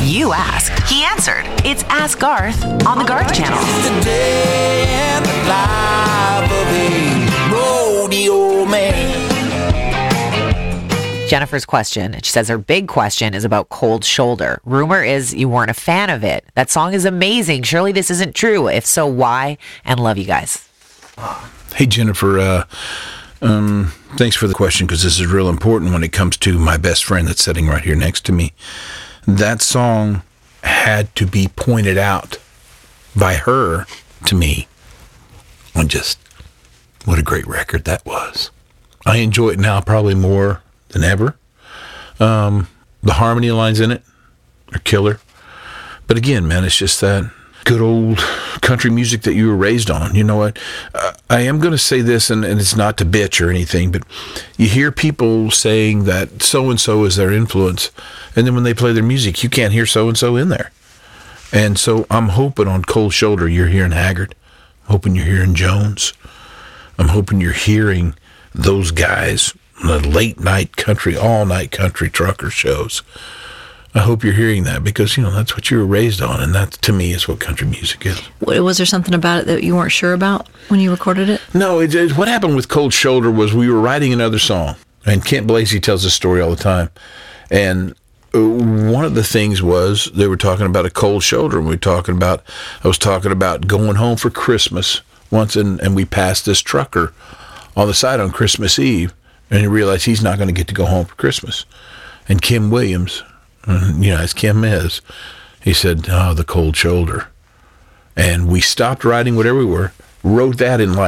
You asked. He answered. It's Ask Garth on the Garth Channel. The day and the life of a rodeo man. Jennifer's question, she says her big question is about Cold Shoulder. Rumor is you weren't a fan of it. That song is amazing. Surely this isn't true. If so, why? And love you guys. Hey, Jennifer. Thanks for the question, because this is real important when it comes to my best friend that's sitting right here next to me. That song had to be pointed out by her to me on just what a great record that was. I enjoy it now probably more than ever. The harmony lines in it are killer. But again, man, it's just that good old country music that you were raised on. You know what? I am going to say this, and it's not to bitch or anything, but you hear people saying that so-and-so is their influence, and then when they play their music, you can't hear so-and-so in there. And so I'm hoping on Cold Shoulder you're hearing Haggard. I'm hoping you're hearing Jones. I'm hoping you're hearing those guys, the late-night country, all-night country trucker shows. I hope you're hearing that, because, you know, that's what you were raised on, and that, to me, is what country music is. Was there something about it that you weren't sure about when you recorded it? No, what happened with Cold Shoulder was we were writing another song, and Kent Blasey tells this story all the time, and one of the things was they were talking about a cold shoulder, and I was talking about going home for Christmas once, and we passed this trucker on the side on Christmas Eve, and he realized he's not going to get to go home for Christmas. And Kim Williams, you know, as Kim is, he said, "Oh, the cold shoulder." And we stopped writing whatever we were, wrote that in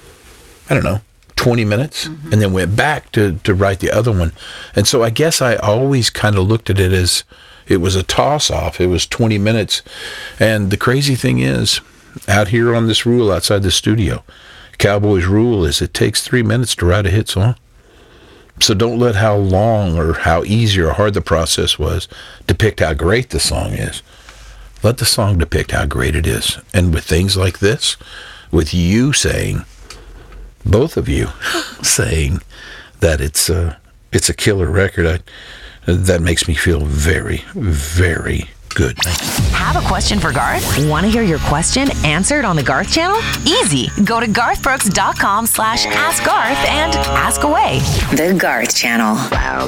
20 minutes, and then went back to write the other one. And so I guess I always kind of looked at it as it was a toss-off. It was 20 minutes. And the crazy thing is, out here on this rule outside the studio, Cowboy's rule is it takes 3 minutes to write a hit song. So don't let how long or how easy or hard the process was depict how great the song is. Let the song depict how great it is. And with things like this, with you saying, both of you saying that it's a killer record, that makes me feel very, very good. Thank you. Have a question for Garth? Want to hear your question answered on the Garth Channel? Easy. Go to garthbrooks.com/askgarth and ask away. The Garth Channel. Wow.